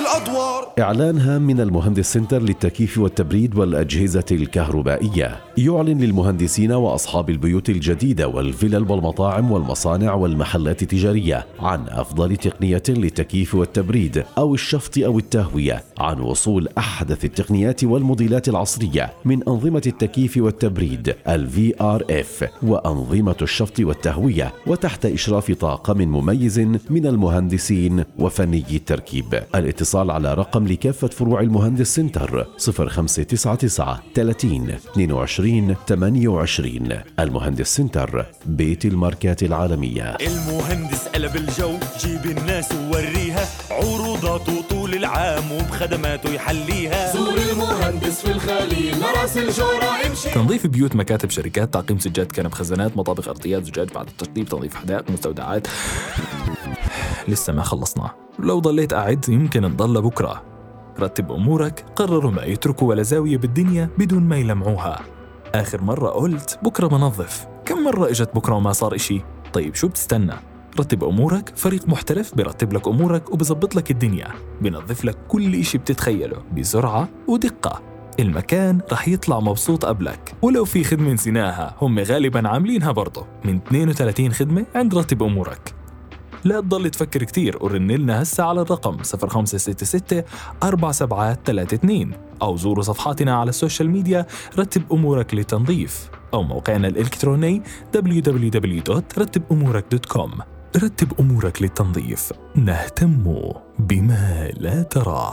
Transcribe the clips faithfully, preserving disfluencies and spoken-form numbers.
الأدوار. إعلان هام من المهندس سنتر للتكييف والتبريد والأجهزة الكهربائية، يعلن للمهندسين وأصحاب البيوت الجديدة والفلل والمطاعم والمصانع والمحلات التجارية عن أفضل تقنية للتكييف والتبريد أو الشفط أو التهوية، عن وصول أحدث التقنيات والموديلات العصرية من أنظمة التكييف والتبريد ال في آر إف وأنظمة الشفط والتهوية، وتحت إشراف طاقم مميز من المهندسين وفني التركيب. الاتصال على رقم لكافة فروع المهندس سنتر صفر خمسة تسعة تسعة ثلاثين اثنين وعشرين ثمانية وعشرين. المهندس سنتر، بيت الماركات العالمية. المهندس قلب الجو، جيب الناس ووريها عروضاته طول العام وبخدماته يحليها. زور المهندس في الخليل راس الجورة امشي. تنظيف بيوت، مكاتب، شركات، تعقيم سجاد، كنب، خزانات، مطابخ، ارضيات، زجاج بعد التشطيب، تنظيف حدائق، مستودعات. لسه ما خلصنا، لو ضليت قاعد يمكن نضل بكرة. رتب أمورك، قرروا ما يتركوا ولا زاوية بالدنيا بدون ما يلمعوها. آخر مرة قلت بكرة بنظف، كم مرة إجت بكرة وما صار إشي؟ طيب شو بتستنى؟ رتب أمورك، فريق محترف برتب لك أمورك وبزبط لك الدنيا، بنظف لك كل إشي بتتخيله بسرعة ودقة. المكان رح يطلع مبسوط قبلك، ولو في خدمة نسيناها هم غالبا عاملينها برضه من اثنين وثلاثين خدمة عند رتب أمورك. لا تضل تفكر كتير ورن لنا هسه على الرقم صفر خمسة ستة ستة أربعة سبعة ثلاثة اثنين أو زوروا صفحاتنا على السوشيال ميديا رتب أمورك للتنظيف أو موقعنا الإلكتروني دبليو دبليو دبليو دوت رتب أمورك دوت كوم. رتب أمورك للتنظيف، نهتم بما لا تراه.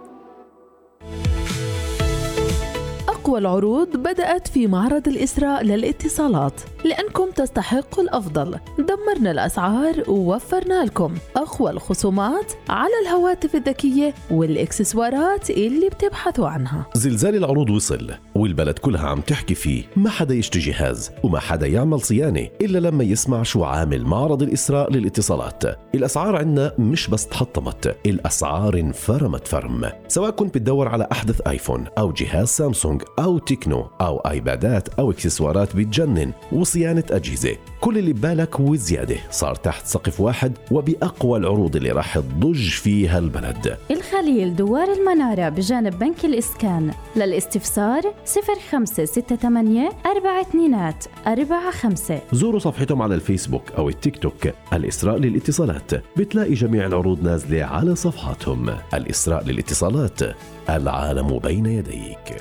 أقوى العروض بدأت في معرض الإسراء للاتصالات، لأنكم تستحقوا الأفضل. دمرنا الأسعار ووفرنا لكم أقوى الخصومات على الهواتف الذكية والإكسسوارات اللي بتبحثوا عنها. زلزال العروض وصل والبلد كلها عم تحكي فيه، ما حدا يشتري جهاز وما حدا يعمل صيانة إلا لما يسمع شو عامل معرض الإسراء للاتصالات. الأسعار عنا مش بس تحطمت، الأسعار انفرمت فرم. سواء كنت بتدور على أحدث آيفون أو جهاز سامسونج أو تكنو أو آيبادات أو إكسسوارات بتجنن وصيانة أجهزة، كل اللي ببالك وزيادة صار تحت سقف واحد وبأقوى العروض اللي راح تضج فيها البلد. الخليل دوار المنارة بجانب بنك الإسكان. للاستفسار صفر خمسة ستة ثمانية أربعة اثنين أربعة خمسة. زوروا صفحتهم على الفيسبوك أو التيك توك الإسراء للاتصالات، بتلاقي جميع العروض نازلة على صفحاتهم. الإسراء للاتصالات، العالم بين يديك.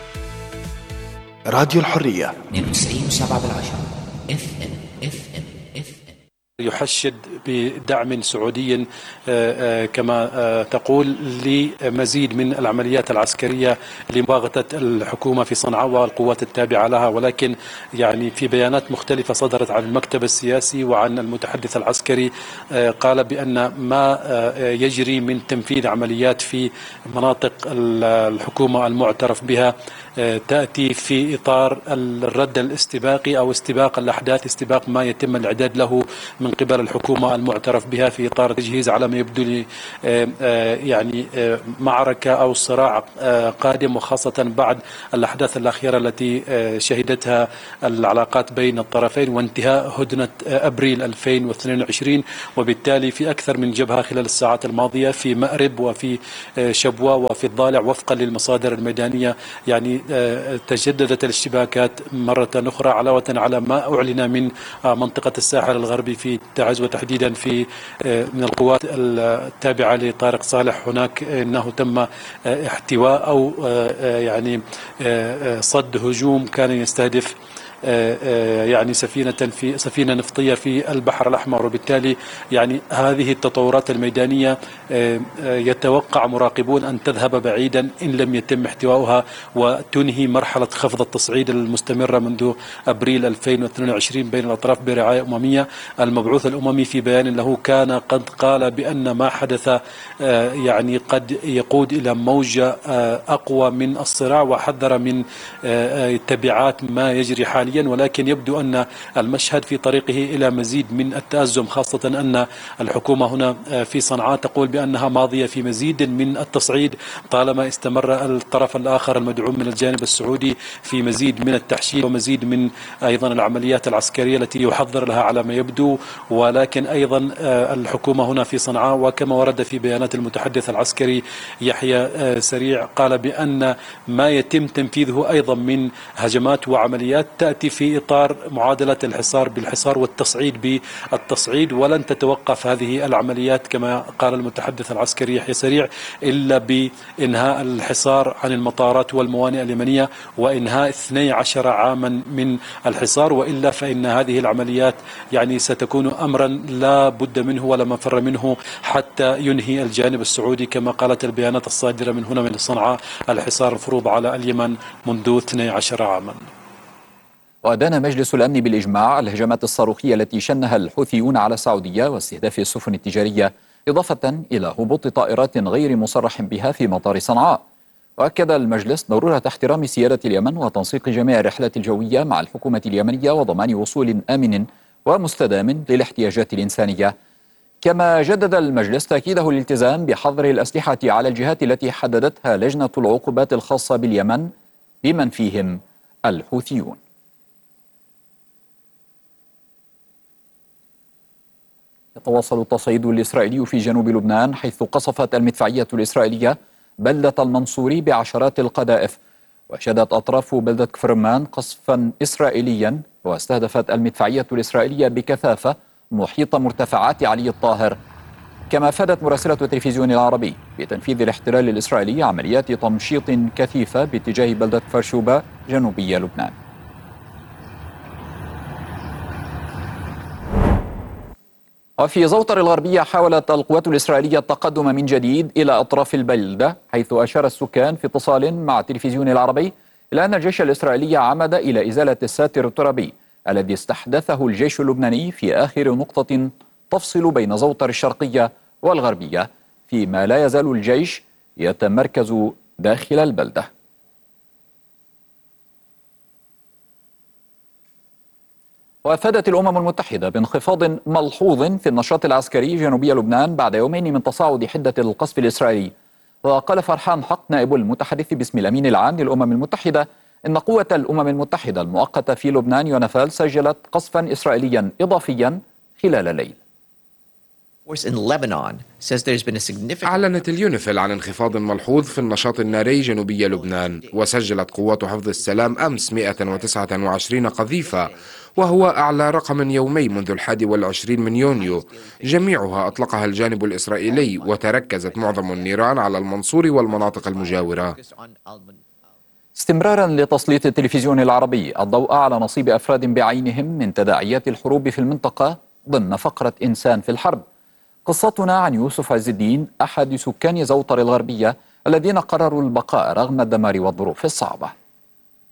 راديو الحرية اثنين وتسعين وسبعة بالعشرة اف ام اف ام اف ام. يحشد بدعم سعودي كما تقول لمزيد من العمليات العسكرية لمباغتة الحكومة في صنعاء والقوات التابعة لها، ولكن يعني في بيانات مختلفة صدرت عن المكتب السياسي وعن المتحدث العسكري قال بأن ما يجري من تنفيذ عمليات في مناطق الحكومة المعترف بها تأتي في إطار الرد الاستباقي أو استباق الأحداث، استباق ما يتم الإعداد له من قبل الحكومة المعترف بها في إطار تجهيز على ما يبدو لي يعني معركة أو صراع قادم، وخاصة بعد الأحداث الأخيرة التي شهدتها العلاقات بين الطرفين وانتهاء هدنة أبريل ألفين واثنين وعشرين، وبالتالي في أكثر من جبهة خلال الساعات الماضية في مأرب وفي شبوة وفي الضالع وفقا للمصادر الميدانية. يعني تجددت الاشتباكات مرة أخرى علاوة على ما أعلن من منطقة الساحل الغربي في تعز وتحديدا في من القوات التابعة لطارق صالح. هناك أنه تم احتواء أو يعني صد هجوم كان يستهدف يعني سفينة في سفينة نفطية في البحر الأحمر، وبالتالي يعني هذه التطورات الميدانية يتوقع مراقبون أن تذهب بعيدا إن لم يتم احتوائها وتنهي مرحلة خفض التصعيد المستمرة منذ أبريل ألفين واثنين وعشرين بين الأطراف برعاية أممية. المبعوث الأممي في بيان له كان قد قال بأن ما حدث يعني قد يقود إلى موجة أقوى من الصراع، وحذر من تبعات ما يجري حاليا حاليا، ولكن يبدو أن المشهد في طريقه إلى مزيد من التأزم، خاصة أن الحكومة هنا في صنعاء تقول بأنها ماضية في مزيد من التصعيد طالما استمر الطرف الآخر المدعوم من الجانب السعودي في مزيد من التحشيد ومزيد من أيضا العمليات العسكرية التي يحضر لها على ما يبدو. ولكن أيضا الحكومة هنا في صنعاء وكما ورد في بيانات المتحدث العسكري يحيى سريع قال بأن ما يتم تنفيذه أيضا من هجمات وعمليات تأتي في إطار معادلة الحصار بالحصار والتصعيد بالتصعيد، ولن تتوقف هذه العمليات كما قال المتحدث العسكري يحيى سريع إلا بإنهاء الحصار عن المطارات والموانئ اليمنية وإنهاء اثني عشر عاما من الحصار، وإلا فإن هذه العمليات يعني ستكون أمرا لا بد منه ولا مفر منه حتى ينهي الجانب السعودي كما قالت البيانات الصادرة من هنا من صنعاء الحصار المفروض على اليمن منذ اثني عشر عاما. وأدان مجلس الأمن بالإجماع الهجمات الصاروخية التي شنها الحوثيون على السعودية واستهداف السفن التجارية، إضافة إلى هبوط طائرات غير مصرح بها في مطار صنعاء. وأكد المجلس ضرورة احترام سيادة اليمن وتنسيق جميع الرحلات الجوية مع الحكومة اليمنية وضمان وصول آمن ومستدام للاحتياجات الإنسانية. كما جدد المجلس تأكيده الالتزام بحظر الأسلحة على الجهات التي حددتها لجنة العقوبات الخاصة باليمن بمن فيهم الحوثيون. يتواصل التصعيد الإسرائيلي في جنوب لبنان، حيث قصفت المدفعية الإسرائيلية بلدة المنصوري بعشرات القذائف، وشهدت أطراف بلدة كفرمان قصفا إسرائيليا، واستهدفت المدفعية الإسرائيلية بكثافة محيط مرتفعات علي الطاهر. كما أفادت مراسلة التلفزيون العربي بتنفيذ الاحتلال الإسرائيلي عمليات تمشيط كثيفة باتجاه بلدة فرشوبة جنوبي لبنان. وفي زوطر الغربية حاولت القوات الإسرائيلية التقدم من جديد إلى أطراف البلدة، حيث أشار السكان في اتصال مع التلفزيون العربي إلى أن الجيش الإسرائيلي عمد إلى إزالة الساتر الترابي الذي استحدثه الجيش اللبناني في آخر نقطة تفصل بين زوطر الشرقية والغربية، فيما لا يزال الجيش يتمركز داخل البلدة. وأفادت الأمم المتحدة بانخفاض ملحوظ في النشاط العسكري جنوبي لبنان بعد يومين من تصاعد حدة القصف الإسرائيلي. وقال فرحان حق نائب المتحدث باسم الأمين العام للأمم المتحدة إن قوة الأمم المتحدة المؤقتة في لبنان يونيفيل سجلت قصفا إسرائيليا إضافيا خلال الليل. أعلنت اليونيفيل عن انخفاض ملحوظ في النشاط الناري جنوبي لبنان، وسجلت قوات حفظ السلام أمس مئة وتسعة وعشرين قذيفة، وهو أعلى رقم يومي منذ الحادي والعشرين من يونيو، جميعها أطلقها الجانب الإسرائيلي، وتركزت معظم النيران على المنصور والمناطق المجاورة. استمرارا لتسليط التلفزيون العربي الضوء على نصيب أفراد بعينهم من تداعيات الحروب في المنطقة ضمن فقرة إنسان في الحرب، قصتنا عن يوسف عز الدين أحد سكان زوطر الغربية الذين قرروا البقاء رغم الدمار والظروف الصعبة.